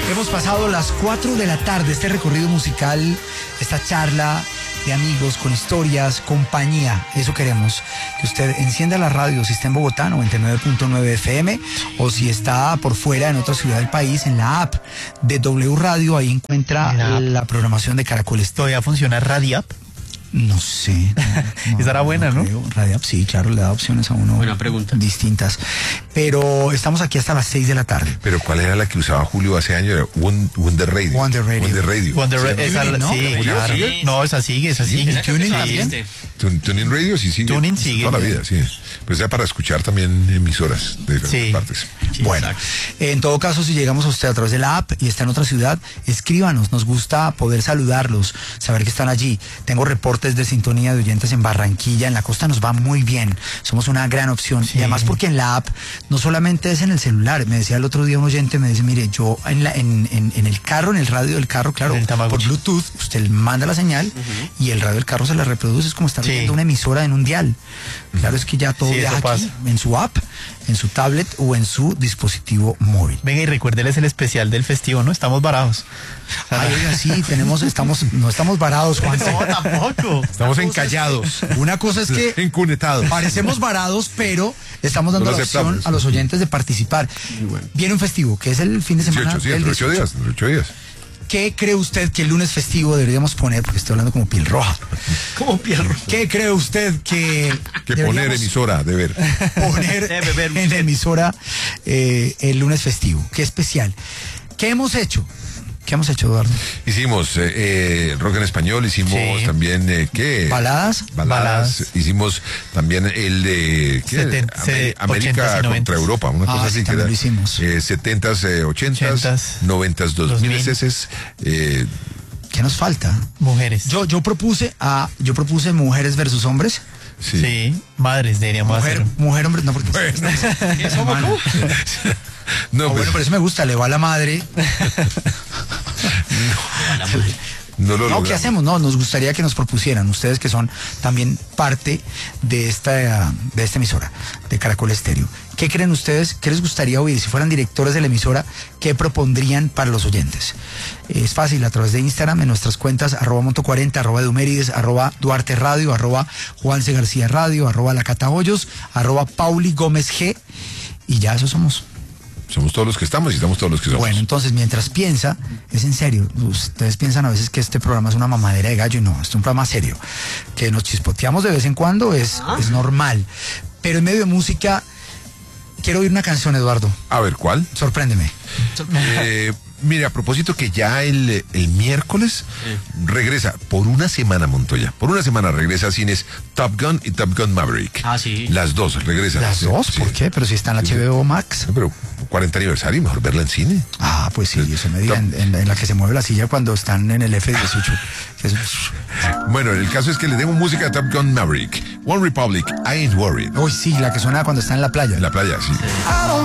Hemos pasado las 4 de la tarde, este recorrido musical, esta charla de amigos, con historias, compañía. Eso queremos, que usted encienda la radio, si está en Bogotá, 99.9 FM, o si está por fuera, en otra ciudad del país, en la app de W Radio, ahí encuentra la programación de Caracol Estéreo. ¿Todavía funciona Radiap? No sé. Estará buena, ¿no? Radiap, sí, claro, le da opciones a uno. Buena pregunta. Distintas. Pero estamos aquí hasta las 6 de la tarde. Pero ¿cuál era la que usaba Julio hace años? Era Wonder Radio. Wonder Radio. Wonder Radio. ¿no? Sí, claro. ¿Sigue? No, esa sigue. Tuning también. Tuning Radio sí sigue. Tuning sigue. Toda la vida, sí. Pues ya para escuchar también emisoras de diferentes partes. Sí, bueno, en todo caso, si llegamos a usted a través de la app y está en otra ciudad, escríbanos. Nos gusta poder saludarlos, saber que están allí. Tengo reportes de sintonía de oyentes en Barranquilla, en la costa nos va muy bien. Somos una gran opción. Sí. Y además porque en la app no solamente es en el celular. Me decía el otro día un oyente, me dice, mire, yo en el carro, en el radio del carro, claro, por Bluetooth, usted manda la señal y el radio del carro se la reproduce. Es como estar viendo una emisora en un dial. Claro, es que ya todo viaja aquí, en su app, en su tablet o en su dispositivo móvil. Venga, y recuérdeles el especial del festivo, ¿no? Estamos varados. Ay, oiga, sí, no estamos varados, Juan. No, tampoco. Estamos encallados. Una cosa es que encunetados. parecemos varados, pero estamos dando la opción a los oyentes de participar. Viene un festivo, que es el fin de semana 18, sí, del 8 días. 8 días. ¿Qué cree usted que el lunes festivo deberíamos poner? Porque estoy hablando como piel roja. Como piel roja. ¿Qué cree usted que poner emisora de ver? Poner en emisora el lunes festivo? ¿Qué especial? ¿Qué hemos hecho? ¿Qué hemos hecho, Eduardo? Hicimos rock en español, hicimos también, ¿qué? ¿Baladas? Hicimos también el de América contra Europa, una cosa así. Sí, también lo hicimos. 70s, 80s, 90s, 2000s. ¿Qué nos falta? Mujeres. Yo propuse mujeres versus hombres. Sí, madres deberíamos hacer. Mujer, hombre, no, porque... No, bueno, pero eso me gusta, le va a la madre. No, ¿qué hacemos? No, nos gustaría que nos propusieran, ustedes que son también parte de esta emisora, de Caracol Estéreo. ¿Qué creen ustedes? ¿Qué les gustaría oír? Si fueran directores de la emisora, ¿qué propondrían para los oyentes? Es fácil, a través de Instagram, en nuestras cuentas, @Monto40, @Eumérides, @Duarte Radio, @Juanse García Radio, @Lacatahoyos, @Pauli Gómez G. Y ya eso somos. Somos todos los que estamos y estamos todos los que somos. Bueno, entonces, mientras piensa, es en serio, ustedes piensan a veces que este programa es una mamadera de gallo, y no, este es un programa serio. Que nos chispoteamos de vez en cuando es normal. Pero en medio de música, quiero oír una canción, Eduardo. A ver, ¿cuál? Sorpréndeme. Mire, a propósito que ya el miércoles regresa por una semana, Montoya. Por una semana regresa a cines Top Gun y Top Gun Maverick. Ah, sí. Las dos regresan. ¿Las dos? ¿Por qué? Pero si está en la HBO Max. No, pero 40 aniversario, mejor verla en cine. Ah, pues sí, eso me diga, en la que se mueve la silla cuando están en el F-18. Bueno, el caso es que le tengo música de Top Gun Maverick. One Republic, I Ain't Worried. Uy, sí, la que suena cuando está en la playa. En la playa, sí.